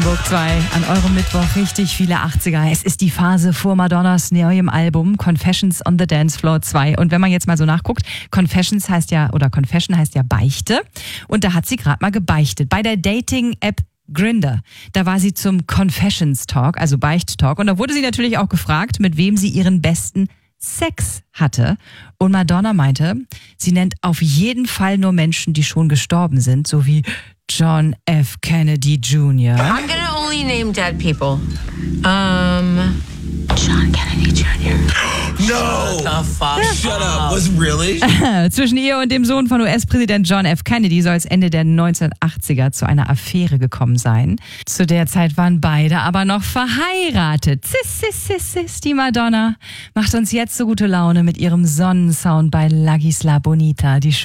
Hamburg 2 an eurem Mittwoch richtig viele 80er. Es ist die Phase vor Madonnas neuem Album Confessions on the Dance Floor 2. Und wenn man jetzt mal so nachguckt, Confession heißt ja Beichte. Und da hat sie gerade mal gebeichtet. Bei der Dating-App Grindr. Da war sie zum Confessions Talk, also Beicht-Talk. Und da wurde sie natürlich auch gefragt, mit wem sie ihren besten Sex hatte. Und Madonna meinte, sie nennt auf jeden Fall nur Menschen, die schon gestorben sind, so wie John F. Kennedy Jr. I'm gonna only name dead people. John Kennedy Jr. No! The fuck Shut up. Was really? Zwischen ihr und dem Sohn von US-Präsident John F. Kennedy soll es Ende der 1980er zu einer Affäre gekommen sein. Zu der Zeit waren beide aber noch verheiratet. Sis, die Madonna macht uns jetzt so gute Laune mit ihrem Sonnensound bei La Isla Bonita. Die